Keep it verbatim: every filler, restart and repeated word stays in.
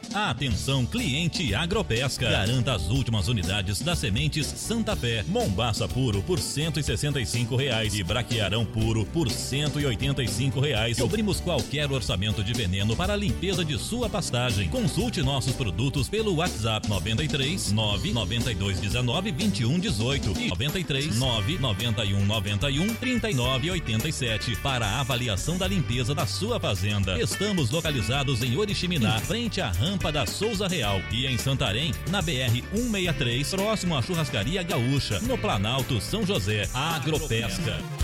Atenção cliente Agropesca. Garanta as últimas unidades das sementes Santa Fé. Mombaça puro por cento e sessenta e cinco reais e braquiarão puro por cento e oitenta e cinco reais. Cobrimos qualquer orçamento de veneno para a limpeza de sua pastagem. Consulte nossos produtos pelo WhatsApp noventa e três, nove noventa e dois, dezenove, vinte e um, dezoito e noventa e três, nove noventa e um, noventa e um, trinta e nove, oitenta e sete para a avaliação da limpeza da sua fazenda. Estamos localizados em Oriximiná, em frente à rampa da Souza Real, e em Santarém, na B R cento e sessenta e três, próximo à Churrascaria Gaúcha, no Planalto São José. Agropesca.